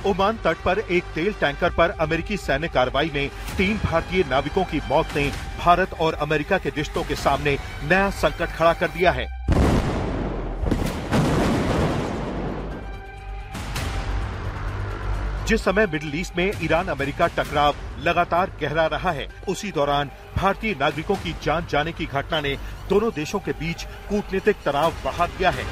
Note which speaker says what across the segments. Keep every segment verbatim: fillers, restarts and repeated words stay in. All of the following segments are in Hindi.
Speaker 1: ओमान तट पर एक तेल टैंकर पर अमेरिकी सैन्य कार्रवाई में तीन भारतीय नाविकों की मौत ने भारत और अमेरिका के रिश्तों के सामने नया संकट खड़ा कर दिया है। जिस समय मिडिल ईस्ट में ईरान अमेरिका टकराव लगातार गहरा रहा है, उसी दौरान भारतीय नागरिकों की जान जाने की घटना ने दोनों देशों के बीच कूटनीतिक तनाव बढ़ा दिया है।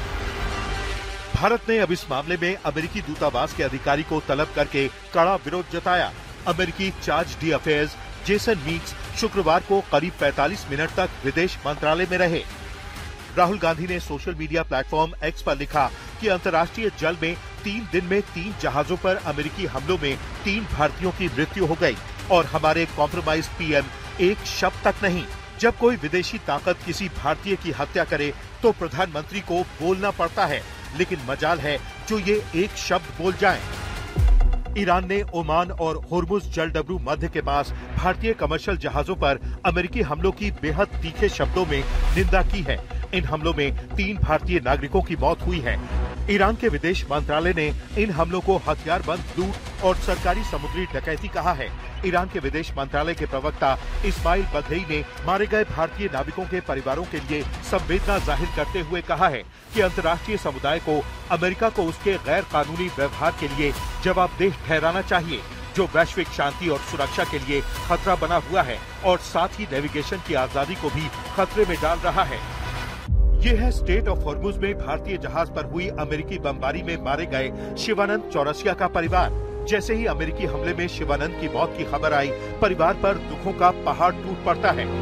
Speaker 1: भारत ने अब इस मामले में अमेरिकी दूतावास के अधिकारी को तलब करके कड़ा विरोध जताया। अमेरिकी charge D affairs Jason Meeks शुक्रवार को करीब पैंतालीस मिनट तक विदेश मंत्रालय में रहे। राहुल गांधी ने सोशल मीडिया प्लेटफॉर्म एक्स पर लिखा कि अंतर्राष्ट्रीय जल में तीन दिन में तीन जहाजों पर अमेरिकी हमलों में तीन भारतीयों की मृत्यु हो गई और हमारे कॉम्प्रोमाइज पीएम एक शब्द तक नहीं। जब कोई विदेशी ताकत किसी भारतीय की हत्या करे तो प्रधानमंत्री को बोलना पड़ता है, लेकिन मजाल है जो ये एक शब्द बोल जाएं। ईरान ने ओमान और होर्मुज जलडबरू मध्य के पास भारतीय कमर्शियल जहाजों पर अमेरिकी हमलों की बेहद तीखे शब्दों में निंदा की है। इन हमलों में तीन भारतीय नागरिकों की मौत हुई है। ईरान के विदेश मंत्रालय ने इन हमलों को हथियारबंद लूट और सरकारी समुद्री डकैती कहा है। ईरान के विदेश मंत्रालय के प्रवक्ता इस्माइल बघेई ने मारे गए भारतीय नाविकों के परिवारों के लिए संवेदना जाहिर करते हुए कहा है कि अंतर्राष्ट्रीय समुदाय को अमेरिका को उसके गैर कानूनी व्यवहार के लिए जवाबदेह ठहराना चाहिए, जो वैश्विक शांति और सुरक्षा के लिए खतरा बना हुआ है और साथ ही नेविगेशन की आजादी को भी खतरे में डाल रहा है। ये है स्टेट ऑफ होर्मुज में भारतीय जहाज पर हुई अमेरिकी बमबारी में मारे गए शिवानंद चौरसिया का परिवार। जैसे ही अमेरिकी हमले में शिवानंद की मौत की खबर आई, परिवार पर दुखों का पहाड़ टूट पड़ता है।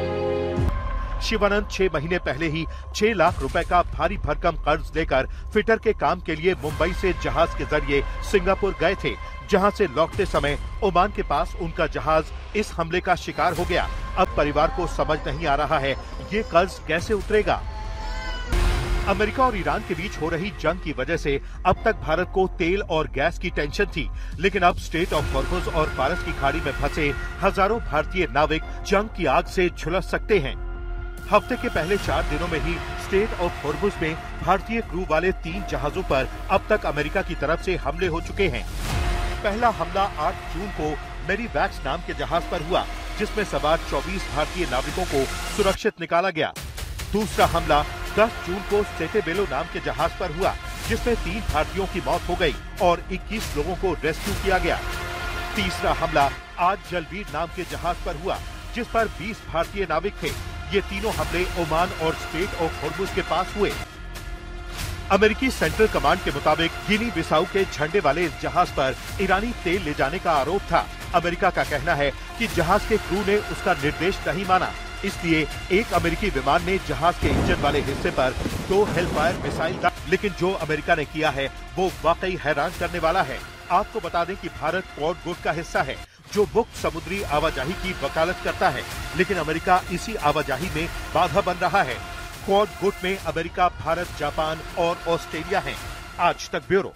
Speaker 1: शिवानंद छह महीने पहले ही छह लाख रुपए का भारी भरकम कर्ज लेकर फिटर के काम के लिए मुंबई से जहाज के जरिए सिंगापुर गए थे, जहां से लौटते समय ओमान के पास उनका जहाज इस हमले का शिकार हो गया। अब परिवार को समझ नहीं आ रहा है ये कर्ज कैसे उतरेगा। अमेरिका और ईरान के बीच हो रही जंग की वजह से अब तक भारत को तेल और गैस की टेंशन थी, लेकिन अब स्टेट ऑफ होर्मुज और फारस की खाड़ी में फंसे हजारों भारतीय नाविक जंग की आग से झुलस सकते हैं। हफ्ते के पहले चार दिनों में ही स्टेट ऑफ होर्मुज में भारतीय क्रू वाले तीन जहाजों पर अब तक अमेरिका की तरफ से हमले हो चुके हैं। पहला हमला आठ जून को मेरीवैक्स नाम के जहाज पर हुआ, जिसमें सवार चौबीस भारतीय नाविकों को सुरक्षित निकाला गया। दूसरा हमला दस जून को सेटेबेलो नाम के जहाज पर हुआ, जिसमें तीन भारतीयों की मौत हो गई और इक्कीस लोगों को रेस्क्यू किया गया। तीसरा हमला आज जलवीर नाम के जहाज पर हुआ, जिस पर बीस भारतीय नाविक थे। ये तीनों हमले ओमान और स्टेट ऑफ होर्मुज के पास हुए। अमेरिकी सेंट्रल कमांड के मुताबिक गिनी बिसाऊ के झंडे वाले इस जहाज पर ईरानी तेल ले जाने का आरोप था। अमेरिका का कहना है कि जहाज के क्रू ने उसका निर्देश नहीं माना, इसलिए एक अमेरिकी विमान ने जहाज के इंजन वाले हिस्से पर दो हेलफायर मिसाइल दाग, लेकिन जो अमेरिका ने किया है वो वाकई हैरान करने वाला है। आपको बता दें कि भारत क्वाड गुट का हिस्सा है, जो मुक्त समुद्री आवाजाही की वकालत करता है, लेकिन अमेरिका इसी आवाजाही में बाधा बन रहा है। क्वाड गुट में अमेरिका, भारत, जापान और ऑस्ट्रेलिया हैं। आज तक ब्यूरो।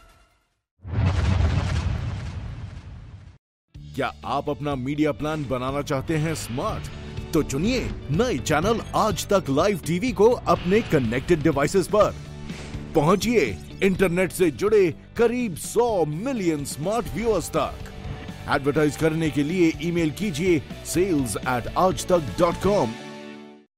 Speaker 2: क्या आप अपना मीडिया प्लान बनाना चाहते हैं स्मार्ट? तो चुनिए नए चैनल आज तक लाइव टीवी को अपने कनेक्टेड डिवाइसेस पर। पहुंचिए इंटरनेट से जुड़े करीब सौ मिलियन स्मार्ट व्यूअर्स तक। एडवर्टाइज करने के लिए ईमेल कीजिए सेल्स एट आज तक डॉट कॉम